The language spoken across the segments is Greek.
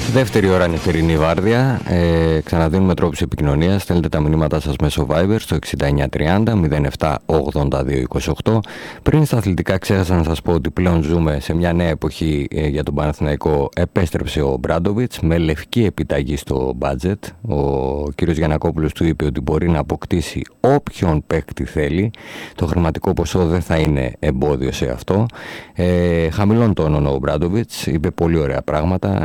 Δεύτερη ώρα νυχτερινή βάρδια. Ξαναδίνουμε τρόπους επικοινωνίας. Στέλνετε τα μηνύματά σας μέσω Viber στο 6930 07 82 28. Πριν στα αθλητικά, ξέχασα να σας πω ότι πλέον ζούμε σε μια νέα εποχή για τον Παναθηναϊκό. Επέστρεψε ο Μπράντοβιτς με λευκή επιταγή στο μπάτζετ. Ο κ. Γιαννακόπουλος του είπε ότι μπορεί να αποκτήσει όποιον παίκτη θέλει. Το χρηματικό ποσό δεν θα είναι εμπόδιο σε αυτό. Χαμηλών τόνων ο Μπράντοβιτς, είπε πολύ ωραία πράγματα.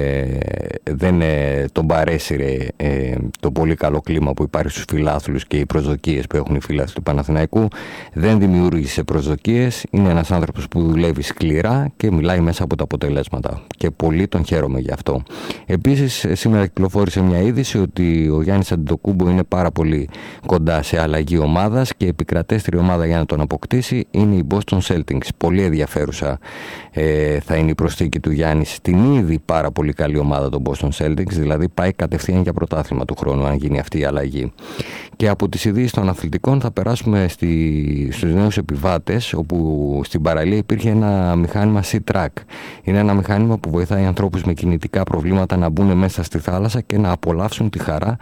Δεν τον παρέσυρε το πολύ καλό κλίμα που υπάρχει στους φιλάθλους και οι προσδοκίες που έχουν οι φίλαθλοι του Παναθηναϊκού. Δεν δημιούργησε προσδοκίες. Είναι ένας άνθρωπος που δουλεύει σκληρά και μιλάει μέσα από τα αποτελέσματα. Και πολύ τον χαίρομαι γι' αυτό. Επίσης, σήμερα κυκλοφόρησε μια είδηση ότι ο Γιάννης Αντετοκούμπο είναι πάρα πολύ κοντά σε αλλαγή ομάδας και επικρατέστερη ομάδα για να τον αποκτήσει είναι η Boston Celtics. Πολύ ενδιαφέρουσα θα είναι η προσθήκη του Γιάννη στην ήδη πάρα πολύ καλή ομάδα των Boston Celtics, δηλαδή πάει κατευθείαν για πρωτάθλημα του χρόνου αν γίνει αυτή η αλλαγή. Και από τις ειδήσεις των αθλητικών θα περάσουμε στους νέους επιβάτες, όπου στην παραλία υπήρχε ένα μηχάνημα Sea-Track. Είναι ένα μηχάνημα που βοηθάει ανθρώπους με κινητικά προβλήματα να μπουν μέσα στη θάλασσα και να απολαύσουν τη χαρά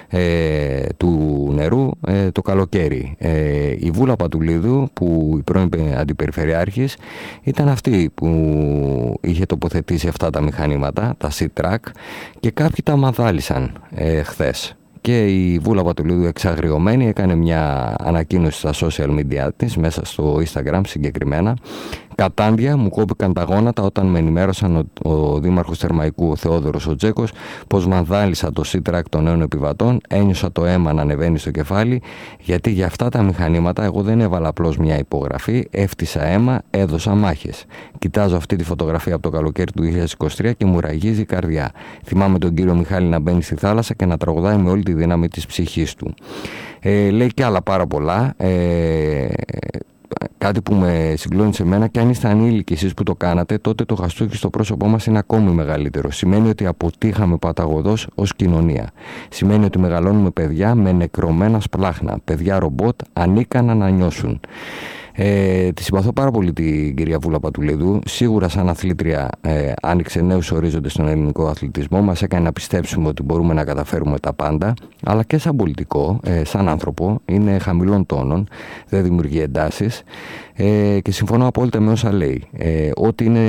του νερού το καλοκαίρι. Η Βούλα Πατουλίδου, που η πρώην αντιπεριφερειάρχης, ήταν αυτή που είχε τοποθετήσει αυτά τα μηχανήματα, τα Sea-Track, και κάποιοι τα μαδάλισαν χθες. Και η Βούλα Πατουλίδου, εξαγριωμένη, έκανε μια ανακοίνωση στα social media της, μέσα στο Instagram συγκεκριμένα. Κατάντια, μου κόπηκαν τα γόνατα όταν με ενημέρωσαν ο δήμαρχος Θερμαϊκού, ο Θεόδωρος ο Τζέκος, πως μανδάλισα το Sea-Track των νέων επιβατών. Ένιωσα το αίμα να ανεβαίνει στο κεφάλι, γιατί για αυτά τα μηχανήματα εγώ δεν έβαλα απλώς μια υπογραφή, έφτιασα αίμα, έδωσα μάχες. Κοιτάζω αυτή τη φωτογραφία από το καλοκαίρι του 2023 και μου ραγίζει η καρδιά. Θυμάμαι τον κύριο Μιχάλη να μπαίνει στη θάλασσα και να τραγουδάει με όλη τη δύναμη της ψυχής του. Λέει και άλλα πάρα πολλά. Κάτι που με συγκλώνει σε μένα: και αν είστε ανήλικοι εσείς που το κάνατε, τότε το χαστούκι στο πρόσωπό μας είναι ακόμη μεγαλύτερο. Σημαίνει ότι αποτύχαμε παταγωδώς ως κοινωνία. Σημαίνει ότι μεγαλώνουμε παιδιά με νεκρωμένα σπλάχνα, παιδιά ρομπότ ανίκανα να νιώσουν. Τη συμπαθώ πάρα πολύ την κυρία Βούλα Πατουλίδου. Σίγουρα σαν αθλήτρια άνοιξε νέους ορίζοντες στον ελληνικό αθλητισμό. Μας έκανε να πιστέψουμε ότι μπορούμε να καταφέρουμε τα πάντα. Αλλά και σαν πολιτικό, σαν άνθρωπο, είναι χαμηλών τόνων, δεν δημιουργεί εντάσεις. Και συμφωνώ απόλυτα με όσα λέει. Ό,τι είναι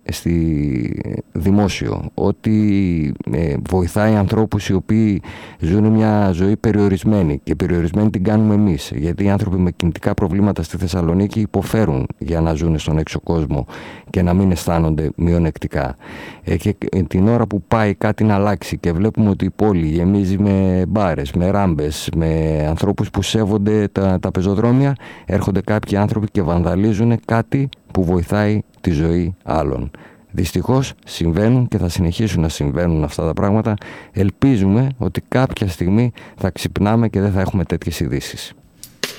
δημόσιο, ό,τι βοηθάει ανθρώπους οι οποίοι ζουν μια ζωή περιορισμένη, και περιορισμένη την κάνουμε εμείς, γιατί οι άνθρωποι με κινητικά προβλήματα στη Θεσσαλονίκη υποφέρουν για να ζουν στον έξω κόσμο και να μην αισθάνονται μειονεκτικά. Και την ώρα που πάει κάτι να αλλάξει και βλέπουμε ότι η πόλη γεμίζει με μπάρες, με ράμπες, με ανθρώπους που σέβονται τα πεζοδρόμια, έρχονται κάποιοι άνθρωποι και βανδαλίζουν κάτι που βοηθάει τη ζωή άλλων. Δυστυχώς συμβαίνουν και θα συνεχίσουν να συμβαίνουν αυτά τα πράγματα. Ελπίζουμε ότι κάποια στιγμή θα ξυπνάμε και δεν θα έχουμε τέτοιες ειδήσεις.